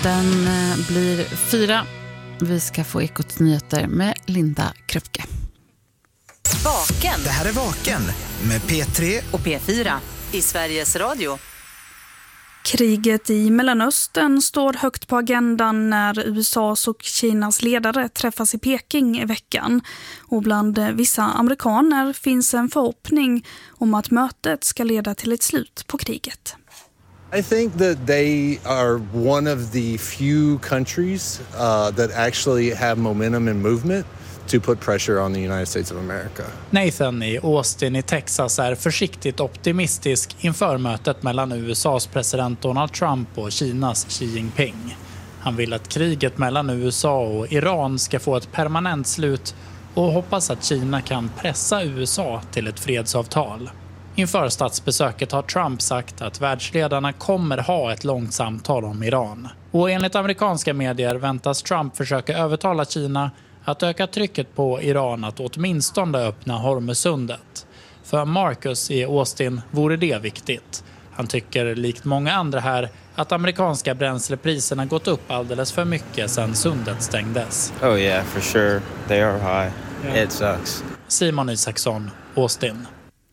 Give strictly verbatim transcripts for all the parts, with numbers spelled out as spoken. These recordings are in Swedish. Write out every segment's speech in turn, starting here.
Den blir fyra. Vi ska få Ekots nyheter med Linda Kröpke. Vaken. Det här är Vaken med P tre och P fyra i Sveriges Radio. Kriget i Mellanöstern står högt på agendan när U S A:s och Kinas ledare träffas i Peking i veckan. Och bland vissa amerikaner finns en förhoppning om att mötet ska leda till ett slut på kriget. I think that they are one of the few countries uh, that actually have momentum and movement to put pressure on the United States of America. Nathan i Austin i Texas är försiktigt optimistisk inför mötet mellan U S A:s president Donald Trump och Kinas Xi Jinping. Han vill att kriget mellan U S A och Iran ska få ett permanent slut och hoppas att Kina kan pressa U S A till ett fredsavtal. Inför statsbesöket har Trump sagt att världsledarna kommer ha ett långt samtal om Iran. Och enligt amerikanska medier väntas Trump försöka övertala Kina att öka trycket på Iran att åtminstone öppna Hormuzsundet. För Marcus i Austin vore det viktigt. Han tycker likt många andra här att amerikanska bränslepriserna gått upp alldeles för mycket sedan sundet stängdes. Oh yeah, for sure. They are high. Yeah. It sucks. Simon Isaksson, Austin.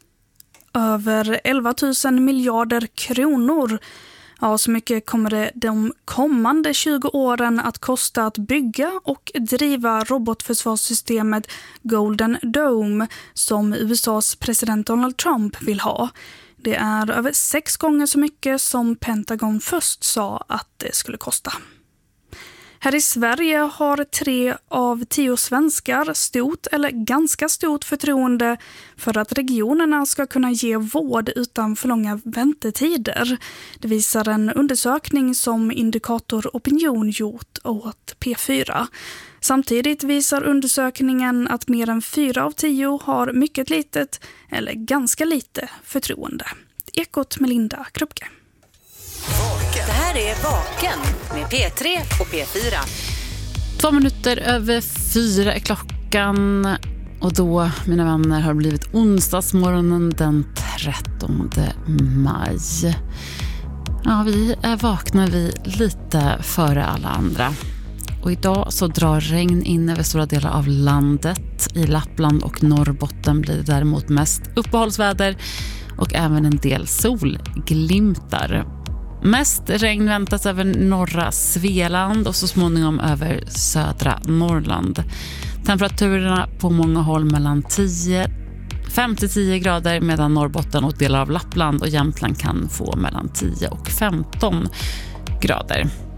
Över elva tusen miljarder kronor. Ja, så mycket kommer det de kommande tjugo åren att kosta att bygga och driva robotförsvarssystemet Golden Dome som U S A:s president Donald Trump vill ha. Det är över sex gånger så mycket som Pentagon först sa att det skulle kosta. Här i Sverige har tre av tio svenskar stort eller ganska stort förtroende för att regionerna ska kunna ge vård utan för långa väntetider. Det visar en undersökning som Indikator Opinion gjort åt P fyra. Samtidigt visar undersökningen att mer än fyra av tio har mycket litet eller ganska lite förtroende. Ekot med Linda Kröpke. Det här är Vaken med P tre och P fyra. Två minuter över fyra är klockan. Och då, mina vänner, har det blivit onsdagsmorgonen den trettonde maj. Ja, vi är vakna vi lite före alla andra. Och idag så drar regn in över stora delar av landet. I Lappland och Norrbotten blir det däremot mest uppehållsväder och även en del solglimtar. Mest regn väntas över norra Svealand och så småningom över södra Norrland. Temperaturerna på många håll mellan fem till tio grader medan Norrbotten och delar av Lappland och Jämtland kan få mellan tio och femton grader.